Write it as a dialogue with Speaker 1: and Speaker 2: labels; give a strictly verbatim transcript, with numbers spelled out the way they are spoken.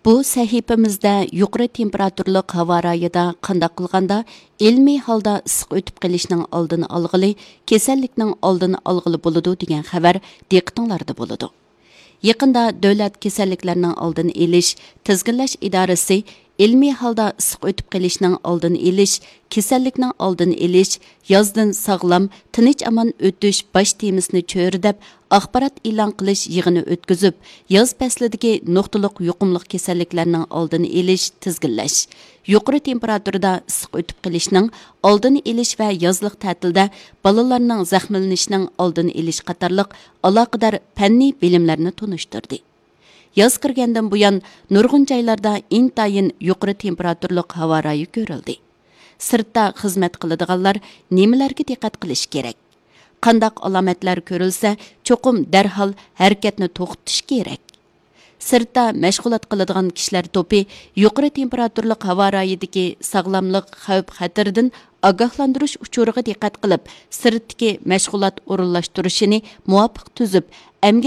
Speaker 1: Bu sahifamizda yuqori temperaturlik havo rayida qandaq qilganda ilmiy holda issiq o'tib qolishning oldini olg'ili, kasallikning oldini olg'ili bo'ladi degan xabar diqqatinglarda bo'ladi. Yaqinda davlat kasalliklarning oldini olish, tizginlash idorasi ilmiy holda issiq o'tib qolishning oldini olish, kasallikning oldini olish, yozdan sog'lom, tinch amon o'tish bosh temasini cho'ridab axborot e'lon qilish yig'ini o'tkazib, yoz faslidagi nuqtaliq yuqumli kasalliklarning oldini olish, tizginlash, yuqori temperaturada issiq o'tib qolishning oldini olish va yozliq ta'tilda bolalarning zaxmlanishining oldini olish qatorliq aloqador fanniy bilimlarni tunishtirdi. Yoz kirgandan buyon nurg'un joylarda intayin yuqori temperaturlik havo rayi ko'rildi. Sirtda xizmat qiladiganlar nimalarga diqqat qilish kerak? Qandaq alomatlar ko'rilsa, cho'qim darhol harakatni to'xtatish kerak. Sirtda mashg'ulot qiladigan kishilar to'pi yuqori temperaturlik havo rayidagi sog'lomlik xavf-xatardan ogohlantirish uchuriga diqqat qilib, sirtdagi mashg'ulot o'rinlashtirishini muvofiq tuzib,